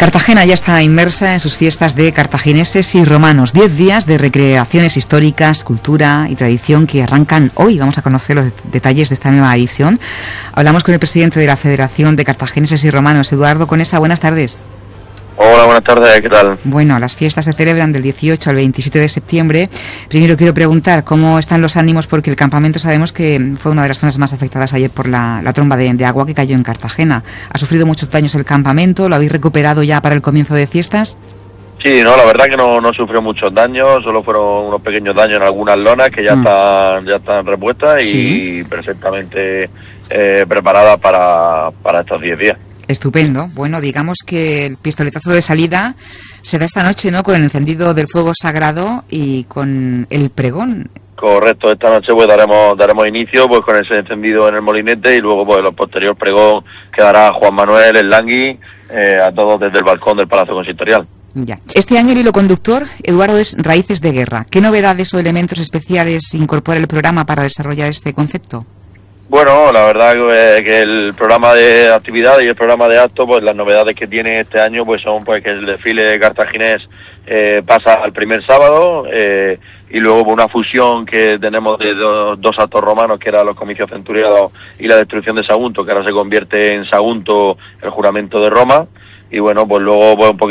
Cartagena ya está inmersa en sus fiestas de cartagineses y romanos. 10 días de recreaciones históricas, cultura y tradición que arrancan hoy. Vamos a conocer los detalles de esta nueva edición. Hablamos con el presidente de la Federación de Cartagineses y Romanos, Eduardo Conesa. Buenas tardes. Hola, buenas tardes, ¿qué tal? Bueno, las fiestas se celebran del 18 al 27 de septiembre. Primero quiero preguntar cómo están los ánimos, porque el campamento sabemos que fue una de las zonas más afectadas ayer por la tromba de agua que cayó en Cartagena. ¿Ha sufrido muchos daños el campamento? ¿Lo habéis recuperado ya para el comienzo de fiestas? Sí, no, la verdad que no sufrió muchos daños, solo fueron unos pequeños daños en algunas lonas que ya están repuestas y sí, perfectamente preparadas para estos 10 días. Estupendo. Bueno, digamos que el pistoletazo de salida se da esta noche, ¿no? Con el encendido del fuego sagrado y con el pregón. Correcto, esta noche pues daremos inicio pues con ese encendido en el molinete y luego pues el posterior pregón que dará Juan Manuel, el Langui, a todos desde el balcón del Palacio Consistorial. Ya. Este año el hilo conductor, Eduardo, es Raíces de Guerra. ¿Qué novedades o elementos especiales incorpora el programa para desarrollar este concepto? Bueno, la verdad que el programa de actividades y el programa de actos, pues las novedades que tiene este año pues son pues que el desfile cartaginés pasa al primer sábado y luego una fusión que tenemos de dos actos romanos, que eran los comicios centuriados y la destrucción de Sagunto, que ahora se convierte en Sagunto, el juramento de Roma, y bueno, pues luego pues un poquito